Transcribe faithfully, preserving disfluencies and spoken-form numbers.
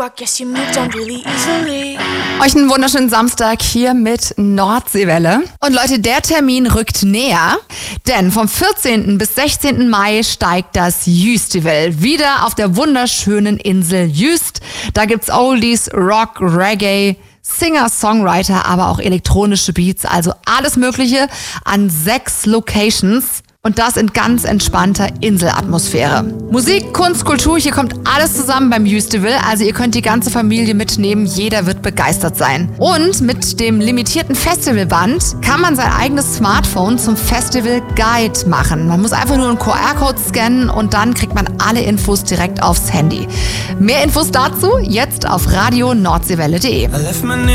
I guess you moved on really easily. Euch einen wunderschönen Samstag hier mit Nordseewelle. Und Leute, der Termin rückt näher, denn vom vierzehnten bis sechzehnten Mai steigt das Jüstival wieder auf der wunderschönen Insel Jüst. Da gibt's Oldies, Rock, Reggae, Singer, Songwriter, aber auch elektronische Beats, also alles Mögliche an sechs Locations. Und das in ganz entspannter Inselatmosphäre. Musik, Kunst, Kultur, hier kommt alles zusammen beim Jüstival. Also ihr könnt die ganze Familie mitnehmen, jeder wird begeistert sein. Und mit dem limitierten Festivalband kann man sein eigenes Smartphone zum Festival Guide machen. Man muss einfach nur einen Q R-Code scannen und dann kriegt man alle Infos direkt aufs Handy. Mehr Infos dazu jetzt auf radio nordseewelle punkt de.